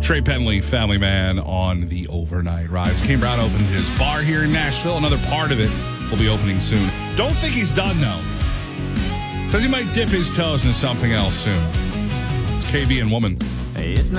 Trey Penley, Family Man on the overnight rides. Kane Brown opened his bar here in Nashville. Another part of it will be opening soon. Don't think he's done, though. Says he might dip his toes into something else soon. It's KB and Woman. It's